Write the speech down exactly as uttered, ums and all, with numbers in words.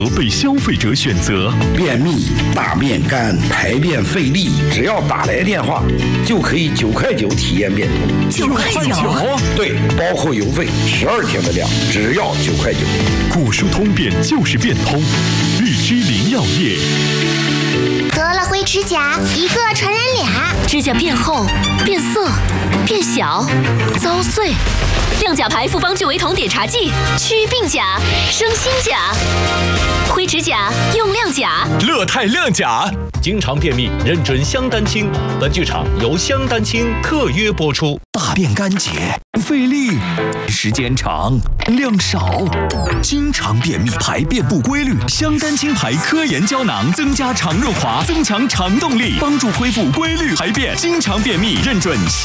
被消费者选择。 便秘、大便干、排便费力，只要打来电话，就可以九块九体验变通。 九块九？ 对，包括邮费，十二天的量，只要九块九。 古书通便就是变通，日之灵药业。 得了灰指甲，一个传染俩， 指甲变厚、变色、变小、遭碎。亮甲牌复方聚维酮碘茶剂，祛病甲，生新甲。灰指甲用亮甲， 乐泰亮甲。经常便秘，认准香丹清。本剧场由香丹清特约播出。 大便干结，费力，时间长，量少，经常便秘，排便不规律。香丹清牌科研胶囊增加肠润滑，增强肠动力，帮助恢复规律排便。经常便秘，认准